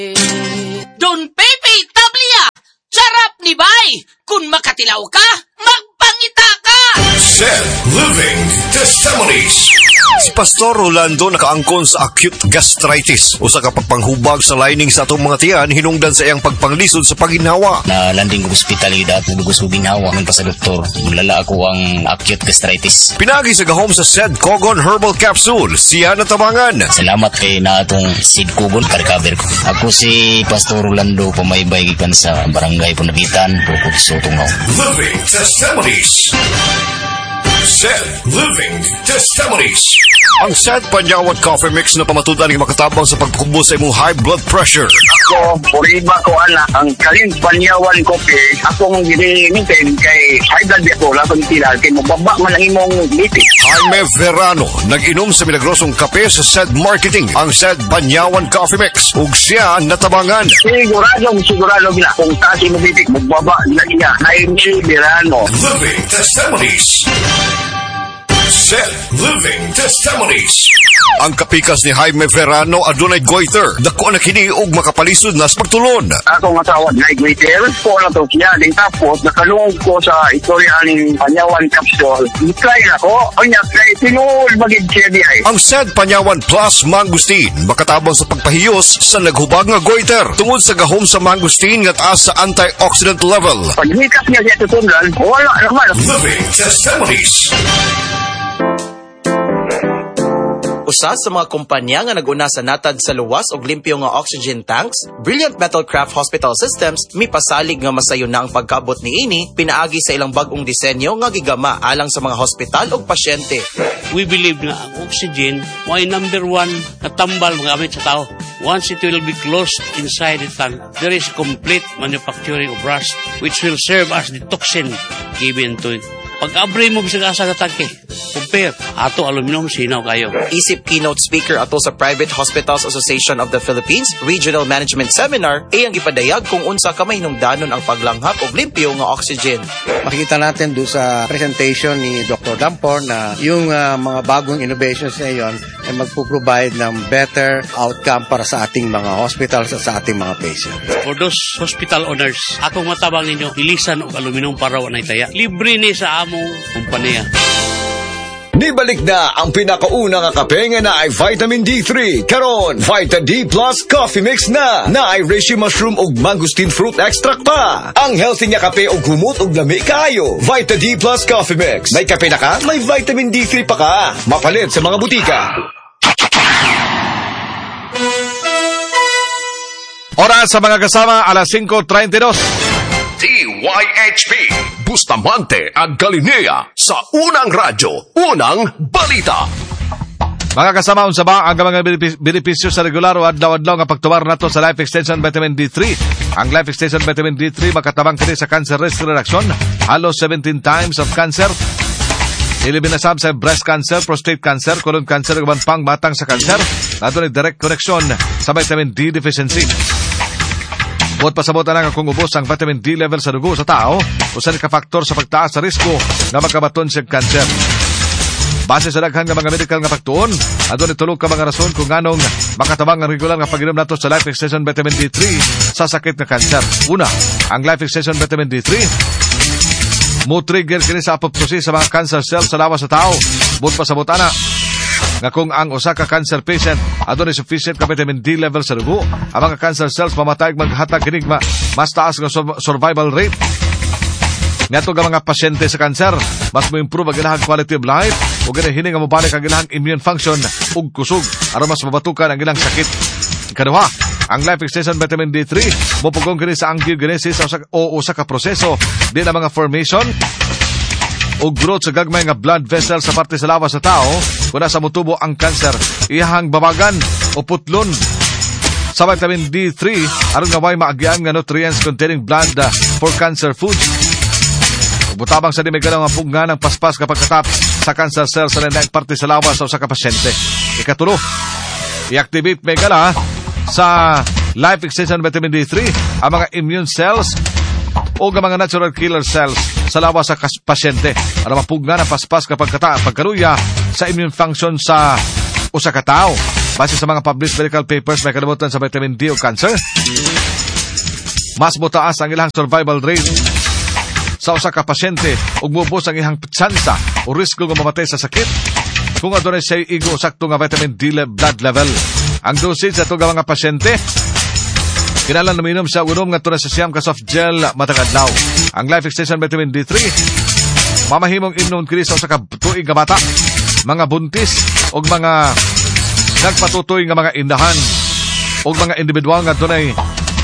Don Pepe Tablia, sarap ni Bay. Kung makatilaw ka, magpangita ka. Said Living Testimonies. Si Pastor Rolando nakaangkon sa acute gastritis. Usa ka pagpanghubag sa lining sa atong mga tiyan hinungdan sa iyang pagpanglisod sa paginhawa. Na landing ko hospital gid at nagugos ko ginhawa man pa sa doktor. Mulala ako ang acute gastritis. Pinagi sa gahom sa Said Cogon Herbal Capsule. Siya natabangan. Salamat kay na atong Said Cogon ka-recover ko. Ako si Pastor Rolando pamaybay gikan sa barangay Punabitan, Bukod Sotungaw. Living Testimonies. Said Living Testimonies. Ang Said Panyawan Coffee Mix na pamatudan ng makatabang sa pagkubo sa imong high blood pressure. Ako, puriba ko anak, ang Kaling Panyawan Coffee, akong ginimitin kay high blood ako, labang tila, kay mababa man ang imong litik. Jaime Verano, nag-inom sa milagrosong kape sa Said Marketing, ang Said Panyawan Coffee Mix, ug siya natabangan. Sigurado gina, kung taas imong litik, magbaba na niya, Jaime Verano. Living Testimonies. Said Living Testimonies. Ang kapikas ni Jaime Verano adunay goiter. Dako na kini og makapalisod na sa pagtulon. Ako nga tawag na Igwiter, ko na to siya. Din tapos, nakalungog ko sa istorya ng Panyawan Capsule. I-try na ko. Kanya, kay tinul magig siya di ay. Ang Said Panyawan Plus Mangustin makatabang sa pagpahiyos sa naghubag nga goiter tungod sa gahom sa mangustin nga taas sa antioxidant level. Pag hikas niya siya tutundan, wala naman. Living Testimonies. Usa sa mga kumpanya nga naguna sa natad sa luwas og limpyo nga oxygen tanks, Brilliant Metal Craft Hospital Systems mipasalig nga masayo na ang pagkabot niini pinaagi sa ilang bag-ong disenyo nga gigama alang sa mga hospital ug pasyente. We believe na ang oxygen ay number one na tambal magamit sa tao. Once it will be closed inside the tank, there is complete manufacturing of rust which will serve as the toxin given to it. Pag-abri mo bisag asa ka tangke, compare, ato aluminum sinaw kayo. Isip keynote speaker ato sa Private Hospitals Association of the Philippines Regional Management Seminar ay ang gipadayag kung unsa ka mahinungdanon ang paglanghap og limpyo nga oxygen. Makikita natin doon sa presentation ni Dr. Dampor na yung mga bagong innovations na yon ay magpo-provide ng better outcome para sa ating mga hospitals at sa ating mga patients. For those hospital owners, akong matabang ninyo, ilisan og aluminum para wanay taya. Libre ni sa among kumpanya. Nibalik na ang pinakauna nga kape nga na ay vitamin D3. Karon, Vita D Plus Coffee Mix na ay reishi mushroom ug mangosteen fruit extract pa. Ang healthy nga kape ug humot ug lami kaayo. Vita D Plus Coffee Mix. May kape na ka, may vitamin D3 pa ka. Mapalit sa mga butika. Oras sa mga kasama, alas 5:32. DYHP Bustamante ag Galilea sa Unang Radyo, Unang Balita. Mga kasama, unsa ba ang mga benepisyo sa regular o adlaw-adlaw nga pagtubar nato sa Life Extension Vitamin D3? Ang Life Extension Vitamin D3 makatabang kini sa cancer risk reduction, halos 17 times of cancer. Eliminasab sa breast cancer, prostate cancer, colon cancer, ug pang batang sa cancer. Nato ni direct connection sa vitamin D deficiency. Buot pasabot na nga kung ubos ang vitamin D level sa dugo sa tao, usan ka faktor sa pagtaas sa risko na magkabaton sa cancer. Base sa daghan nga mga medical nga pagtuon, adunay tulo ka mga rason kung nganong makatabang ang regular nga pag-inom nato sa Life Extension Vitamin D3 sa sakit nga cancer. Una, ang Life Extension Vitamin D3 mo-trigger kini sa apoptosis sa mga cancer cells sa lawas sa tao. Buot pasabot na nga kung ang usa ka cancer patient adunay sufficient ka vitamin D level sa dugo, ang mga cancer cells mamatay maghatag kinig mas taas nga survival rate. Ngadto nga mga pasyente sa cancer, mas mo-improve ang ilahang quality of life ug ganahining nga mobalik ang ilahang immune function ug kusog aron mas mabatukan ang ilang sakit. Ikaduha, ang Life Extension Vitamin D3 mopugong kini sa angiogenesis o usa ka proseso din ang mga formation o growth sa gagmay nga blood vessel sa parte sa lawas sa tao kung nasa mutubo ang cancer. Iyahang babagan o putlon sa vitamin D3 aron nga way maagian nga nutrients containing blood for cancer foods. Butabang sa dimigala nga pugna ng paspas kapag katap sa cancer cells sa nandang parte sa lawas sa usa ka pasyente. Ikatulo, i-activate megala sa Life Extension Vitamin D3 ang mga immune cells o ang mga natural killer cells sa lawas sa pasyente para mapugna ng paspas kapag pagkaruya sa immune function sa usa ka tao. Base sa mga published medical papers, may kalimutan sa vitamin D o cancer. Mas mutaas ang ilang survival rate sa usa ka pasyente ug mubos ang ihang tsansa o risko nga mamatay sa sakit kung adunay siya igo sakto nga vitamin D blood level. Ang dosage sa itong mga pasyente, kinalan luminom siya unom nga ito na sa siyam ka soft gel matag adlaw. Ang Life Extension Vitamin D3, mamahimong inom kini sa usa ka tuig nga bata, mga buntis o mga nagpatutoy nga mga indahan o mga individual nga dunay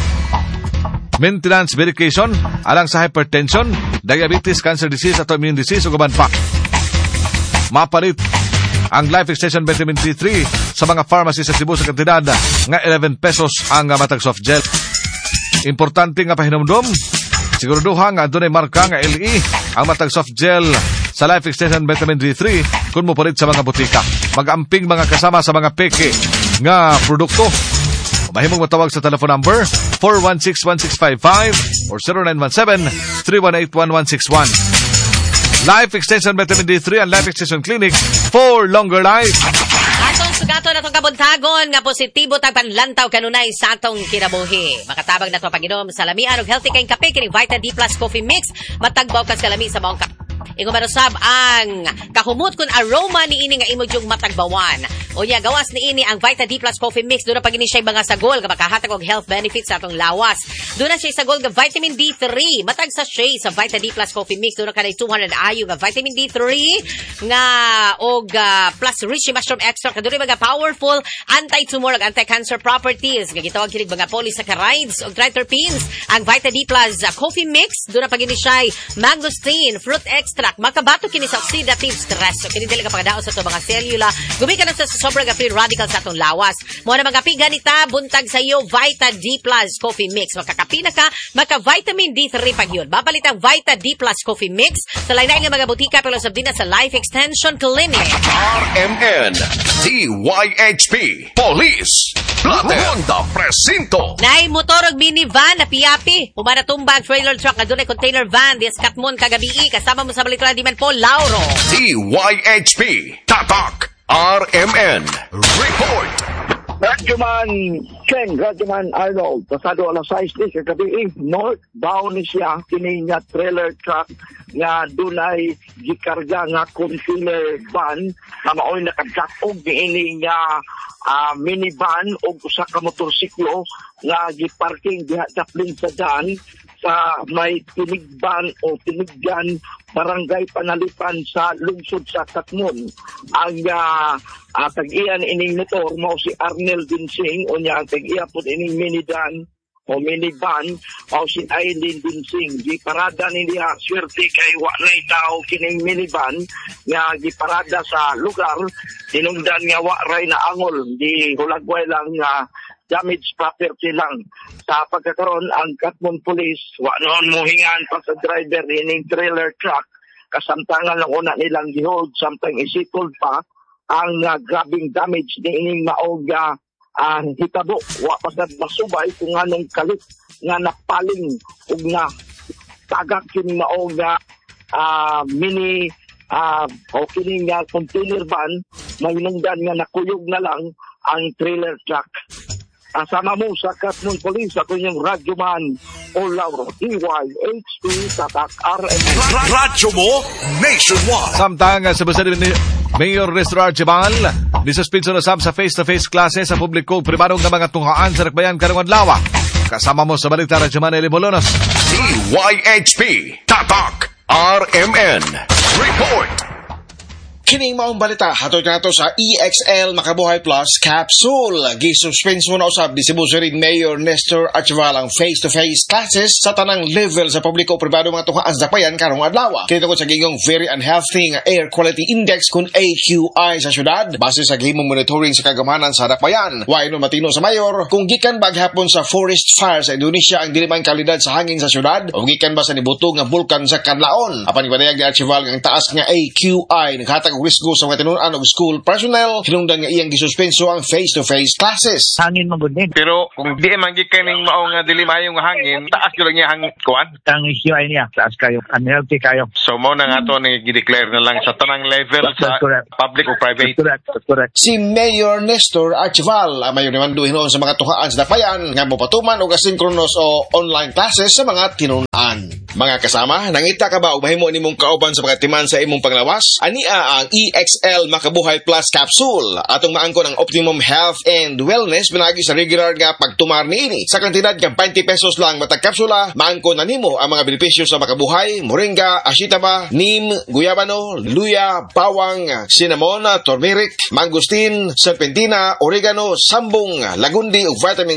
maintenance medication alang sa hypertension, diabetes, cancer disease at immune disease o gaban pa. Mapalit ang Life Extension Vitamin D3 sa mga pharmacy sa Cebu sa kantidad nga 11 pesos ang matag soft gel. Importante nga pahinumdom, siguraduha nga dunay marka nga LE ang matag soft gel sa Life Extension Vitamin D3 kung mo palit sa mga butika. Mag-amping mga kasama sa mga peke nga produkto. Mahimong matawag sa telephone number 416-1655 or 0917-318-1161. Life Extension Vitamin D3 and Life Extension Clinic for longer life. Atong sugato na itong kabuntagon nga positibo tag panlantaw kanunay sa atong kinabuhi. Makatabang na ito pag-inom sa lamian og healthy kayong kape kining Vita D Plus Coffee Mix. Matagbaw kas kalami sa maong kape. Ingo marusab ang kahumot kun aroma ni ini nga imo jung matagbawan. Unya gawas ni ini ang Vita D Plus Coffee Mix. Doon na pag ini siya mga sagol nga makahatag og health benefits sa atong lawas. Doon na siya sagol nga vitamin D3. Matag sa siya sa Vita D Plus Coffee Mix. Doon na kanay 200 IU nga vitamin D3 nga og plus rich mushroom extract. Doon na mga powerful anti-tumor ug anti-cancer properties. Nga gitawag kinig mga polysaccharides ug triterpenes. Ang Vita D Plus Coffee Mix. Doon na pag ini siya mangosteen, fruit extract. Makabato kini sa oxidative stress. So kini dili ka pagdaos sa to mga selula. Gumikan sa sobrang free radical sa atong lawas. Mo na mga ganita buntag sa iyo Vita D Plus Coffee Mix. Makakapi na ka, maka-vitamin D3 pag yun. Babalit ang Vita D Plus Coffee Mix sa lain-lain nga mga butika pero sabdina sa Life Extension Clinic. RMN, DYHP, Police, Honda Presinto. Nay motor og minivan na piapi. Humana tumbag trailer truck na dunay container van dias Katmon kagabi kasama mo sa balitra di man po Lauro. DYHP, Tatak, RMN, Report. Radyoman Ken, Radyoman Arnold, pasado alas 6 ni kagabi, northbound ni siya, kini nga trailer truck nga dunay gikarga nga container van na maoy nakadakog niini nga minivan o usa ka motorsiklo nga giparking diha sa Plinsadan sa may tinigban o tinigyan barangay Panalipan sa lungsod sa Katmon. Ang tag-iyan ining motor mao si Arnel Dinsing o niya ang tag-iya po ining minivan mao si Aileen Dinsing. Giparada niya swerte kay walay tao kining minivan nga giparada sa lugar tinungdan nga waray na angol di hulagway lang nga damage property lang. Sa pagkakaroon, ang Katmon Police, noon muhingan pa sa driver ining trailer truck, kasamtangan lang una nilang gihold, samtang isipod pa ang grabing damage ni ining maog hitabo. Wa pa sa masubay kung anong kalit nga napaling ug nga tagak kining maog mini o kining container van, mahinungdan nga nakuyog na lang ang trailer truck. Asama mo sa Katmon Police, ako yung Radyoman o Lauro, DYHP, Tatak, RMN. Radyo mo, nationwide. Samtang sa basa ni Mayor Nestor Archibald, nisuspinso na sa face-to-face klase sa publiko pribadong na mga tunghaan sa Nakbayan Karungan Lawa. Kasama mo sa balita Radyoman Eli Bolonos. DYHP, Tatak, RMN, Report. Kining maong balita, hatod nato sa EXL Makabuhay Plus Capsule. Gisuspense mo na usab ni Cebu City Mayor Nestor Archibald ang face-to-face classes sa tanang level sa publiko pribado mga tunghaan sa Dakbayan karong adlaw. Kinitungod sa gingong very unhealthy nga air quality index kun AQI sa syudad base sa gihimong monitoring sa kagamanan sa Dakbayan. Way no matino sa mayor kung gikan ba gihapon sa forest fire sa Indonesia ang dili man kalidad sa hangin sa syudad o gikan ba sa nibutog nga bulkan sa Kanlaon. Apan ibanayag ni Archibald ang taas nga AQI naghatag og risgo sa mga tinunan og school personnel, hinungdan nga iyang gisuspenso ang face-to-face classes. Hangin mo gud ni. Pero kung di man gikaning mao nga dili maayo nga hangin, taas gyud lang niya hang kuan. Ang QI niya, taas kayo, unhealthy kayo. So mo na nga to ni gi-declare na lang sa tanang level sa public o private. Correct. Si Mayor Nestor Archival ang mayor ni Manduhin noon sa mga tuhaan sa dapayan nga mopatuman og asynchronous o online classes sa mga tinunan. Mga kasama, nangita ka ba o mahimo nimong kauban sa pagatiman sa imong panglawas? Ania ang EXL Makabuhay Plus Capsule atong maangkon ang optimum health and wellness pinagi sa regular nga pagtumar niini. Sa kantidad nga 20 pesos lang matag kapsula, maangkon na nimo ang mga benepisyo sa Makabuhay, moringa, ashitaba, neem, guyabano, luya, bawang, cinnamon, turmeric, mangustin, serpentina, oregano, sambong, lagundi ug vitamin